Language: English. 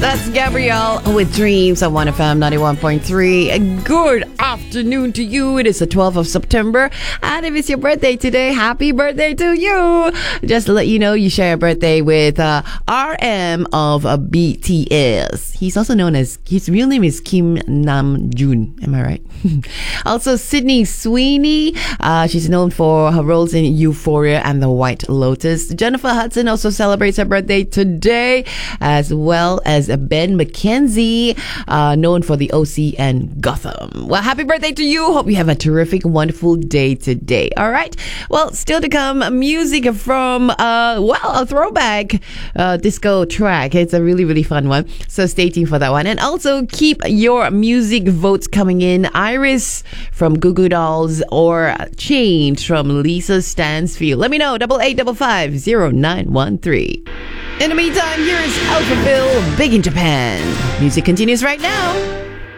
That's Gabrielle with Dreams on 1FM 91.3. Good afternoon to you. It is the 12th of September. And if it's your birthday today, happy birthday to you. Just to let you know, you share a birthday with RM of BTS. He's also known as, his real name is Kim Namjoon. Am I right? Also, Sydney Sweeney. She's known for her roles in Euphoria and The White Lotus. Jennifer Hudson also celebrates her birthday today, as well as Ben McKenzie, known for the OC and Gotham. Well, happy birthday to you. Hope you have a terrific, wonderful day today. All right. Well, still to come, music from, a throwback disco track. It's a really, really fun one. So stay tuned for that one. And also keep your music votes coming in. Iris from Goo Goo Dolls or Change from Lisa Stansfield. Let me know. 88550913. In the meantime, here is Alphaville, Big in Japan. Music continues right now.